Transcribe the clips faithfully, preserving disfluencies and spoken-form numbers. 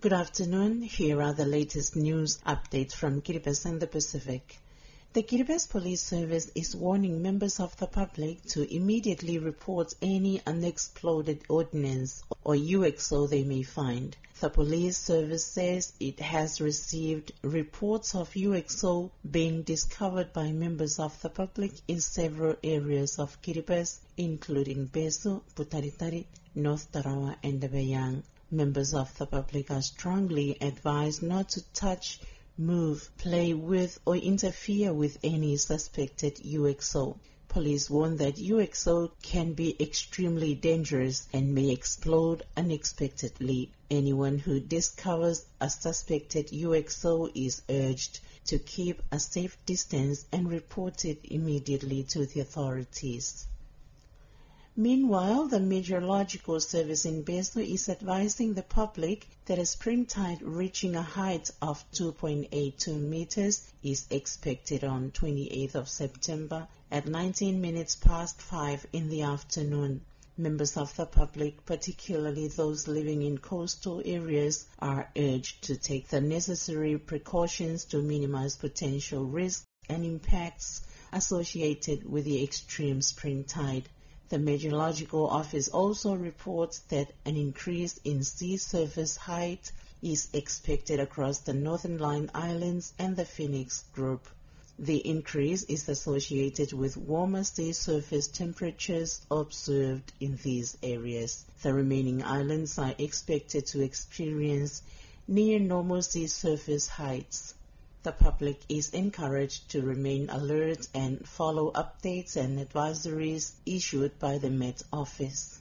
Good afternoon. Here are the latest news updates from Kiribati and the Pacific. The Kiribati Police Service is warning members of the public to immediately report any unexploded ordnance or U X O they may find. The police service says it has received reports of U X O being discovered by members of the public in several areas of Kiribati, including Besu, Putaritari, North Tarawa, and Bayang. Members of the public are strongly advised not to touch, move, play with, or interfere with any suspected U X O. Police warn that U X O can be extremely dangerous and may explode unexpectedly. Anyone who discovers a suspected U X O is urged to keep a safe distance and report it immediately to the authorities. Meanwhile, the Meteorological Service in Besu is advising the public that a spring tide reaching a height of two point eight two meters is expected on twenty-eighth of September at nineteen minutes past five in the afternoon. Members of the public, particularly those living in coastal areas, are urged to take the necessary precautions to minimize potential risks and impacts associated with the extreme spring tide. The Meteorological Office also reports that an increase in sea surface height is expected across the Northern Line Islands and the Phoenix Group. The increase is associated with warmer sea surface temperatures observed in these areas. The remaining islands are expected to experience near normal sea surface heights. The public is encouraged to remain alert and follow updates and advisories issued by the Met Office.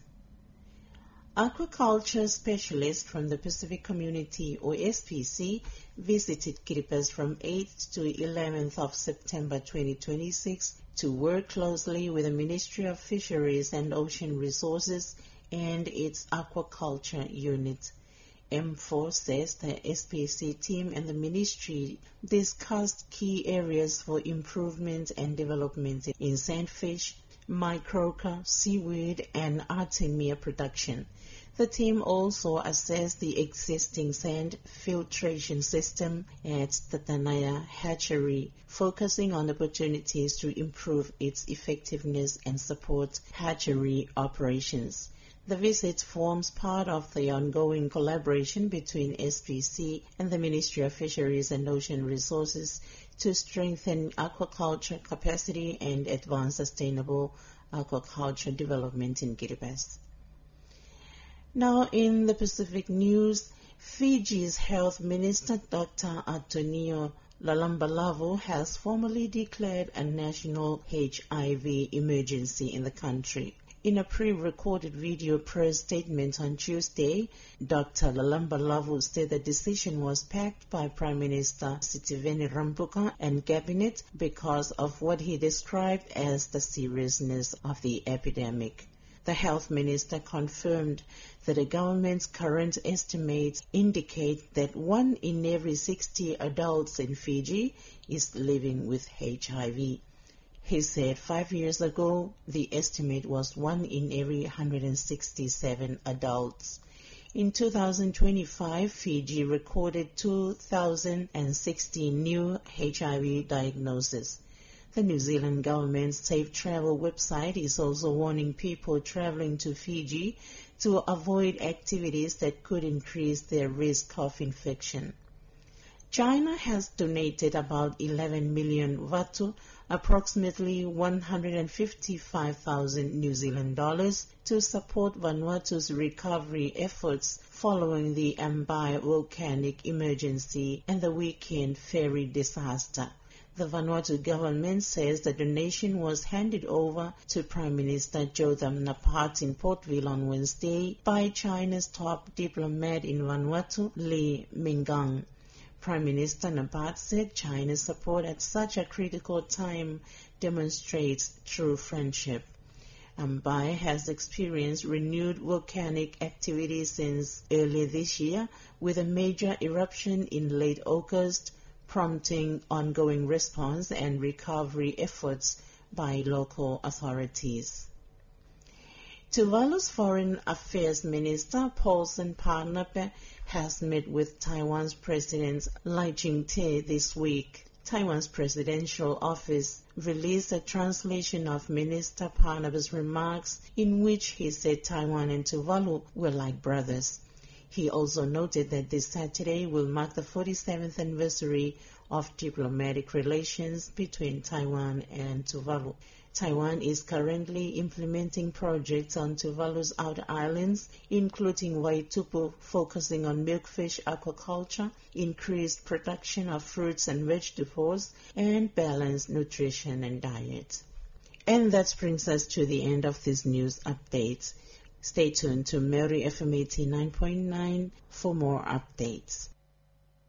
Aquaculture specialists from the Pacific Community, or S P C, visited Kiribati from eighth to eleventh of September twenty twenty-six to work closely with the Ministry of Fisheries and Ocean Resources and its aquaculture unit. M four says the S P C team and the ministry discussed key areas for improvement and development in sandfish, microca, seaweed, and artemia production. The team also assessed the existing sand filtration system at the Tanaya hatchery, focusing on opportunities to improve its effectiveness and support hatchery operations. The visit forms part of the ongoing collaboration between S P C and the Ministry of Fisheries and Ocean Resources to strengthen aquaculture capacity and advance sustainable aquaculture development in Kiribati. Now in the Pacific news, Fiji's Health Minister Doctor Antonio Lalambalavu has formally declared a national H I V emergency in the country. In a pre-recorded video press statement on Tuesday, Doctor Lalambalavu said the decision was backed by Prime Minister Sitiveni Rabuka and Cabinet because of what he described as the seriousness of the epidemic. The health minister confirmed that the government's current estimates indicate that one in every sixty adults in Fiji is living with H I V. He said five years ago, the estimate was one in every one hundred sixty-seven adults. In two thousand twenty-five, Fiji recorded two thousand sixty new H I V diagnoses. The New Zealand government's Safe Travel website is also warning people traveling to Fiji to avoid activities that could increase their risk of infection. China has donated about eleven million vatu, approximately one hundred fifty-five thousand New Zealand dollars, to support Vanuatu's recovery efforts following the Ambae volcanic emergency and the weekend ferry disaster. The Vanuatu government says the donation was handed over to Prime Minister Jotham Napat in Portville on Wednesday by China's top diplomat in Vanuatu, Li Mingang. Prime Minister Napat said China's support at such a critical time demonstrates true friendship. Ambae has experienced renewed volcanic activity since earlier this year, with a major eruption in late August, prompting ongoing response and recovery efforts by local authorities. Tuvalu's Foreign Affairs Minister Paulson Parnape has met with Taiwan's President Lai Ching-te this week. Taiwan's presidential office released a translation of Minister Parnape's remarks in which he said Taiwan and Tuvalu were like brothers. He also noted that this Saturday will mark the forty-seventh anniversary of diplomatic relations between Taiwan and Tuvalu. Taiwan is currently implementing projects on Tuvalu's outer islands, including Waitupu, focusing on milkfish aquaculture, increased production of fruits and vegetables, and balanced nutrition and diet. And that brings us to the end of this news update. Stay tuned to Mary F M eighty-nine point nine for more updates.